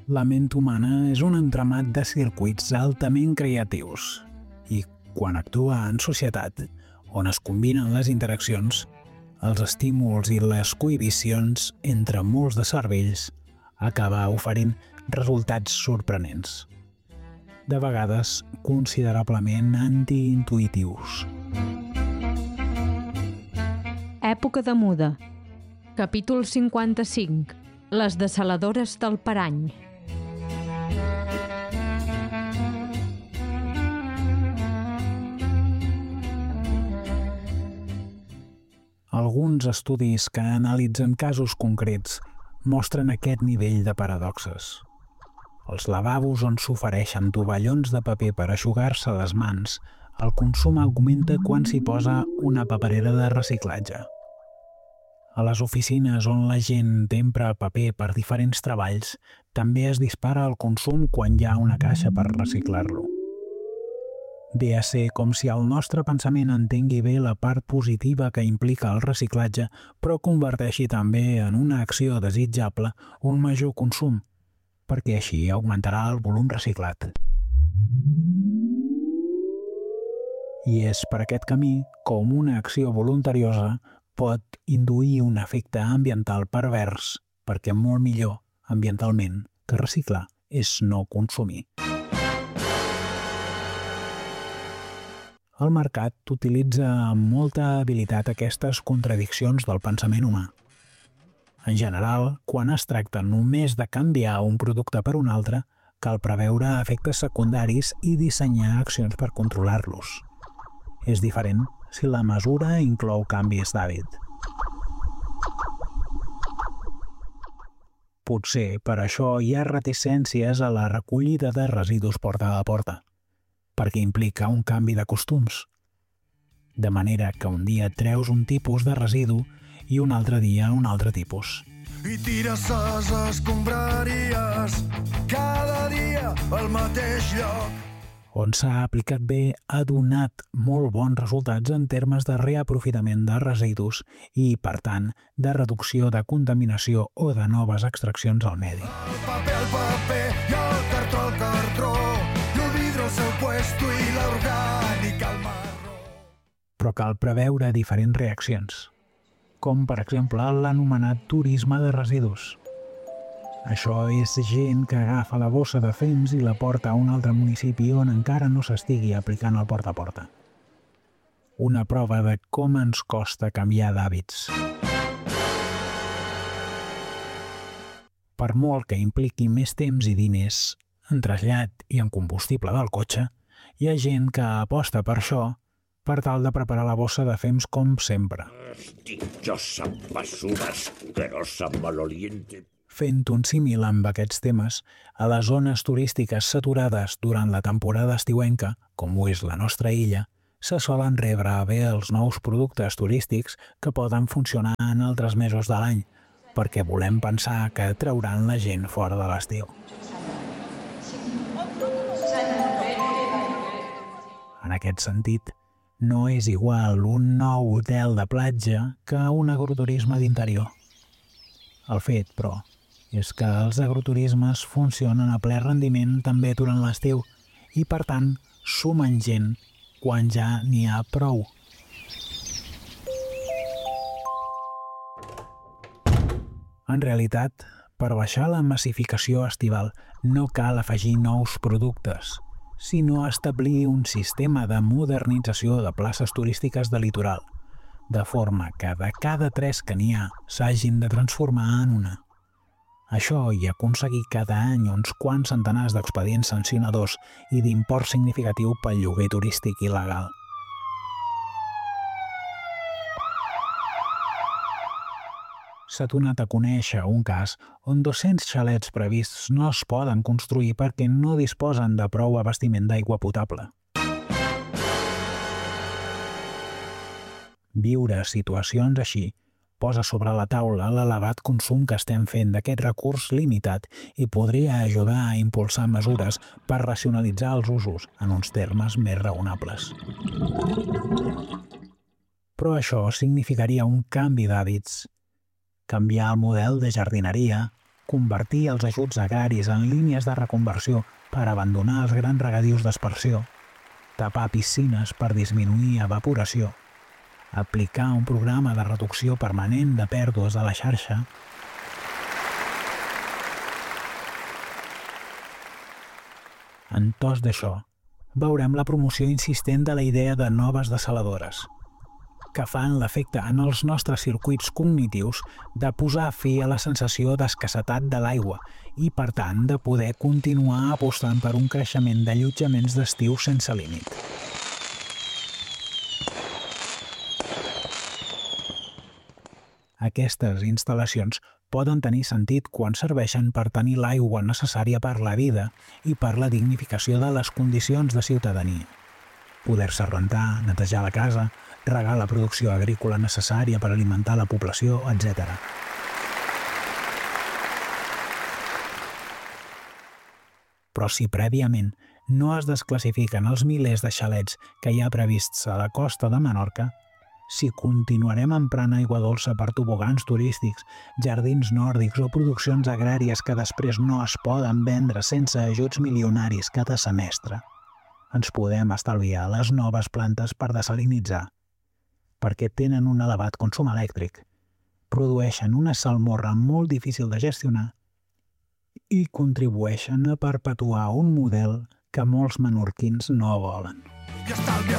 La ment humana és un entramat de circuits altament creatius i, quan actua en societat, on es combinen les interaccions, els estímuls i les cohibicions entre molts de cervells, acaba oferint resultats sorprenents, de vegades considerablement antiintuitius. Època de muda. Capítol 55. Les dessaladores del parany. Alguns estudis que analitzen casos concrets mostren aquest nivell de paradoxes. Els lavabos on s'ofereixen tovallons de paper per eixugar-se les mans, el consum augmenta quan s'hi posa una paperera de reciclatge. A les oficines on la gent empra paper per diferents treballs, també es dispara el consum quan hi ha una caixa per reciclar-lo. Ve a ser com si el nostre pensament entengui bé la part positiva que implica el reciclatge, però converteixi també en una acció desitjable un major consum, perquè així augmentarà el volum reciclat. I és per aquest camí com una acció voluntariosa pot induir un efecte ambiental pervers, perquè molt millor, ambientalment, que reciclar és no consumir. El mercat utilitza amb molta habilitat aquestes contradiccions del pensament humà. En general, quan es tracta només de canviar un producte per un altre, cal preveure efectes secundaris i dissenyar accions per controlar-los. És diferent si la mesura inclou canvis d'hàbit. Potser per això hi ha reticències a la recollida de residus porta a porta, perquè implica un canvi de costums. De manera que un dia treus un tipus de residu i un altre dia un altre tipus. I tires les escombraries cada dia al mateix lloc. On s'ha aplicat bé ha donat molt bons resultats en termes de reaprofitament de residus i, per tant, de reducció de contaminació o de noves extraccions al medi. El paper, i el cartró, i el vidre al seu puesto i l'orgànica al marró. Però cal preveure diferents reaccions, com per exemple l'anomenat turisme de residus. Això és gent que agafa la bossa de fems i la porta a un altre municipi on encara no s'estigui aplicant el porta a porta. Una prova de com ens costa canviar d'hàbits. Per molt que impliqui més temps i diners, en trasllat i en combustible del cotxe, hi ha gent que aposta per això per tal de preparar la bossa de fems com sempre. Dichosa basura asquerosa maloliente. Fent un símil amb aquests temes, a les zones turístiques saturades durant la temporada estiuenca, com ho és la nostra illa, se solen rebre bé els nous productes turístics que poden funcionar en altres mesos de l'any, perquè volem pensar que trauran la gent fora de l'estiu. En aquest sentit, no és igual un nou hotel de platja que un agroturisme d'interior. El fet, però, és que els agroturismes funcionen a ple rendiment també durant l'estiu i, per tant, sumen gent quan ja n'hi ha prou. En realitat, per baixar la massificació estival no cal afegir nous productes, sinó establir un sistema de modernització de places turístiques de litoral, de forma que de cada 3 que n'hi ha s'hagin de transformar en una. Això i aconseguir cada any uns quants centenars d'expedients sancionadors i d'import significatiu pel lloguer turístic il·legal. S'ha donat a conèixer un cas on 200 xalets prevists no es poden construir perquè no disposen de prou abastiment d'aigua potable. Viure situacions així posa sobre la taula l'elevat consum que estem fent d'aquest recurs limitat i podria ajudar a impulsar mesures per racionalitzar els usos en uns termes més raonables. Però això significaria un canvi d'hàbits, canviar el model de jardineria, convertir els ajuts agraris en línies de reconversió per abandonar els grans regadius d'aspersió, tapar piscines per disminuir evaporació, aplicar un programa de reducció permanent de pèrdues a la xarxa, en tos d'això, veurem la promoció insistent de la idea de noves dessaladores, que fan l'efecte en els nostres circuits cognitius de posar fi a la sensació d'escassetat de l'aigua i, per tant, de poder continuar apostant per un creixement d'allotjaments d'estiu sense límit. Aquestes instal·lacions poden tenir sentit quan serveixen per tenir l'aigua necessària per la vida i per la dignificació de les condicions de ciutadania. Poder-se rentar, netejar la casa, regar la producció agrícola necessària per alimentar la població, etc. Però si prèviament no es desclassifiquen els milers de xalets que hi ha prevists a la costa de Menorca, si continuarem emprant aigua dolça per tobogans turístics, jardins nòrdics o produccions agràries que després no es poden vendre sense ajuts milionaris cada semestre, ens podem estalviar les noves plantes per desalinitzar, perquè tenen un elevat consum elèctric, produeixen una salmorra molt difícil de gestionar i contribueixen a perpetuar un model que molts menorquins no volen. I estalvia